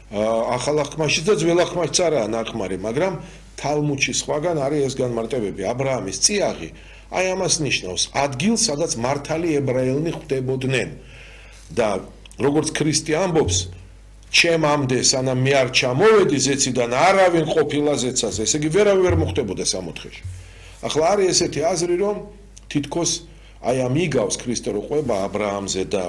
ახალ აღქმაშიც და ძველ აღქმაშიც არაა ნახმარი, მაგრამ თალმუდში სხვაგან არის ეს განმარტებები. აბრაამის წიაღი აი ამას ნიშნავს ადგილს, სადაც მართალი ებრაელნი ხვდებოდნენ. და როგორც ქრისტე ამბობს, ჩემამდე სანამ მე არ ჩამოვედი ზეციდან არავინ ყოფილა ზეცაზე, ესე იგი ვერავინ ვერ მოხვდებოდა სამოთხეში. ახლა არის ესეთი აზრი, რომ თითქოს აი ამ იგავს ქრისტე რო ყვება აბრაამზე და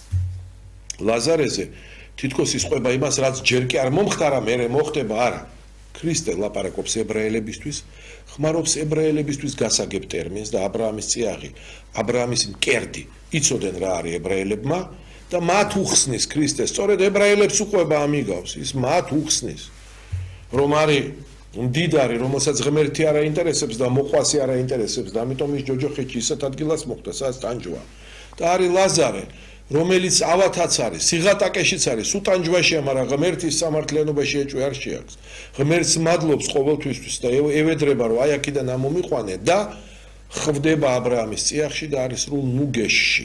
ლაზარეზე, თითქოს ის ყვება იმას, რაც ჯერ კი არ მომხდარა, მერე მოხდება, არა. ქრისტე ლაპარაკობს ებრაელებისთვის, ხმარობს ებრაელებისთვის გასაგებ ტერმინს და აბრაამის წიაღი, აბრაამის მკერდი იცოდნენ რა არის ებრაელებმა და მათ უხსნის ქრისტე, სწორედ ებრაელებს უყვება ამიგავს, ის მათ უხსნის, რომ არის მდიდარი, რომელსაც ღმერთი არ აინტერესებს და მოყვასი არ აინტერესებს და ამიტომ ის ჯოჯოხეთში ისეთ ადგილას მოხვდა, სადაც ტანჯვა. და არის ლაზარე, რომელიც ავათაც არის, სიღატაკეშიც არის, სუტანჯვაშია, მაგრამ ღმერთის სამართლიანობაში ეჭვი არ შეაქვს. ღმერთს მადლობს ყოველთვისთვის და ევედრება, რომ აი აქედან ამომიყვანე და ხვდება აბრაამის წიაღში და არის სრულ ნუგეშში.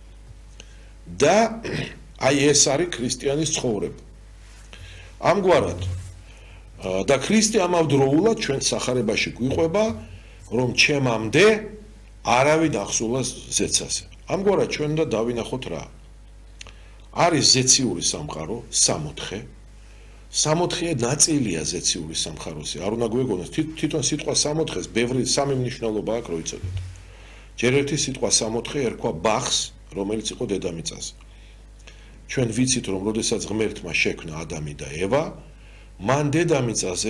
და აი ეს არის ქრისტიანის ცხოვრება. ამგვარად და ქრისტე ამავდროულად ჩვენ სახარებაში გვიყვება, რომ ჩემამდე არავინ ახსულა ზეცაზე. ამგვარად ჩვენ და დავინახოთ რა. არის ზეციური სამყარო, სამოთხე. სამოთხე ნაწილია ზეციური სამყაროსი. არ უნდა გვეგონოს თვითონ სიტყვა სამოთხეს ბევრი სამი მნიშვნელობა აქვს, რო იცოდეთ. ჯერ ერთი სიტყვა სამოთხე ერქვა ბახს, რომელიც იყო დედამიწაზე. ჩვენ ვიცით, რომ როდესაც ღმერთმა შექმნა ადამი და ევა, მან დედამიწაზე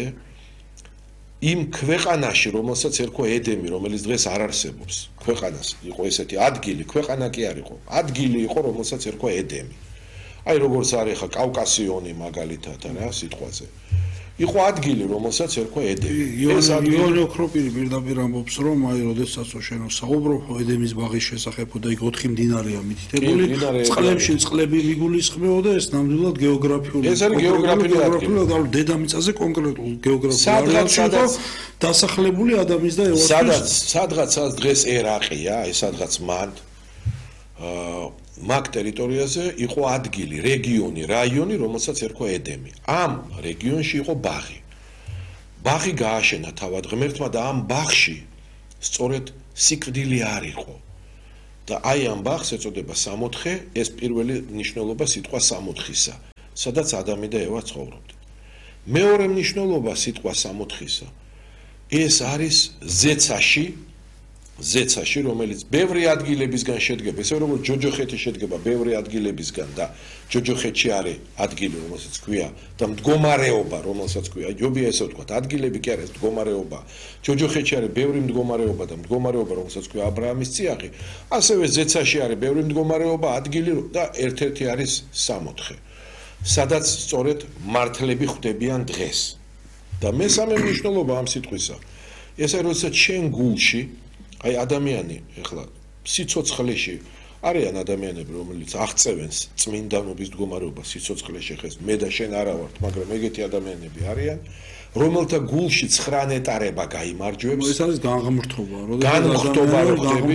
იმ ქვეყანაში, რომელსაც ერქვა ედემი, რომელიც დღეს არ არსებობს, ქვეყანას იყო ესეთი ადგილი, ქვეყანა კი არ იყო. ადგილი იყო, რომელსაც ერქვა ედემი. აი როგორც არის ხა კავკასიონი მაგალითად რა სიტყვაზე. იყო ადგილი, რომელსაც ერქვა ედემი. ეს იონი ოქროპირი პირდაპირ ამბობს, რომ აი როდესაც შენ საუბრობ ედემის ბაღის შესახებ და იქ 4 მდინარეა მითითებული, წყლებში წყლები მიგულისხმეოდა, ეს ნამდვილად გეოგრაფიული. ეს არის გეოგრაფიული ადგილი. დედამიწაზე კონკრეტულ გეოგრაფიულ ადგილას დასახლებული ადამიანის და ევას. სადღაც დღეს ერაყია, ეს სადღაც მან მაგ ტერიტორიაზე იყო ადგილი, რეგიონი, რაიონი, რომელსაც ერქვა ედემი. ამ რეგიონში იყო ბაღი. ბაღი გააშენა თავად ღმერთმა და ამ ბაღში სწორედ სიკვდილი არ იყო. და აი ამ ბაღს ეწოდება სამოთხე, ეს პირველი მნიშვნელობა სიტყვა სამოთხისა, სადაც ადამი და ევა ცხოვრობდნენ. მეორე მნიშვნელობა სიტყვა სამოთხისა, ეს არის ზეცაში, რომელიც ბევრი ადგილებისგან შედგება, ესე როგორც ჯოჯოხეთი შედგება ბევრი ადგილებისგან და ჯოჯოხეთში არის ადგილი, რომელსაც ქვია და მდგომარეობა, რომელსაც ქვია, ჯობია ესე ვთქვათ, ადგილები კი არის მდგომარეობა. ჯოჯოხეთში არის ბევრი მდგომარეობა და მდგომარეობა, რომელსაც ქვია აბრაამის წიაღი, ასევე ზეცაში არის ბევრი მდგომარეობა, ადგილი და ერთ-ერთი არის სამოთხე, სადაც სწორედ მართლები ხვდებიან დღეს. და მესამე მნიშვნელობა ამ სიტყვისა, ეს არის როდესაც შენ გულში აი ადამიანი ეხლა სიცოცხლეში არიან ადამიანები, რომელიც აღწევენ წმინდანობის მდგომარეობას სიცოცხლეში, ხეს მე და შენ არა ვართ, მაგრამ ეგეთი ადამიანები არიან, რომელთა გულში 9 ნეტარება გაიმარჯვებს. ეს არის განღმრთობა, განღრთობა რო ხდები,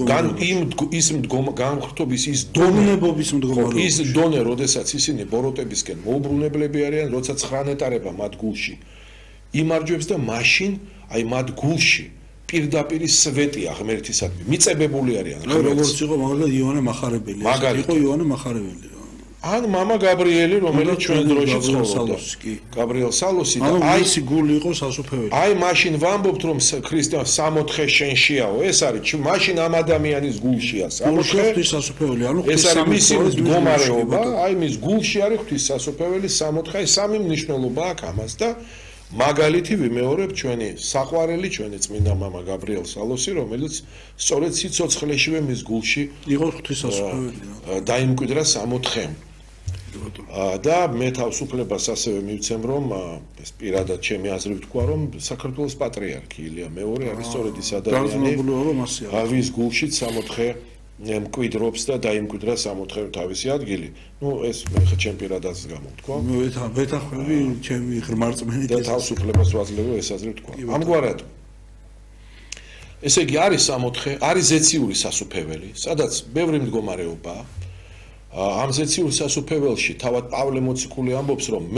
განღრთობის ის დონებობის მდგომარეობა. ის დონე, როდესაც ისინი ბოროტებისკენ მოუბრუნებლები არიან, როცა 9 ნეტარება მათ გულში იმარჯვებს და მაშინ აი მათ გულში პირდაპირ სვეტია ღმერთისადმი, მიწებებული არიან. როგორც იყო მაგალითად იონე მახარებელი. იყო იონე მახარებელი. ან мама გაბრიელი, რომელიც ჩვენ დროში ცხოვრობდა. გაბრიელ სალოსი და აი ის გული იყო სასופველი. აი მაშინ ვამბობთ, რომ ქრისტე სამოთხე შენშიაო, ეს არის მაშინ ამ ადამიანის გულშია სამოთხე სასופველი, ანუ ეს არის მისი მდგომარეობა, აი მის გულში არის ღვთის სასופველი სამოთხე, სამი მნიშვნელობა აქვს ამას და მაგალითი ვიმეორებ ჩვენი საყვარელი, ჩვენი წმინდა მამა გაბრიელ სალოსი, რომელიც სწორედ სიცოცხლეშივე მის გულში იყო ღვთისმსახურებელი. დაიმკვიდრა სამოთხემ. და მე თავისუფლებას ასევე მივცემ, რომ ეს პირადად ჩემი აზრი ვთქვა, რომ საქართველოს პატრიარქი ილია მეორე არის სწორედ ის ადამიანი, ვის გულშიც სამოთხე მკვიდრობს და დაიმკვიდრა სამოთხე თავისი ადგილი. ნუ ეს მე ხა ჩემ პირადადაც გამოვთქვა. მე ვეთახვევი ჩემი ღრმარწმენით და თავისუფლებას ვაძლევ ეს აზრი ვთქვა. ამგვარად ესე იგი არის სამოთხე, არის ზეციური სასופველი, სადაც ბევრი მდგომარეობაა. ამ ზეციურ სასופველში თავად პავლე მოციქული ამბობს, რომ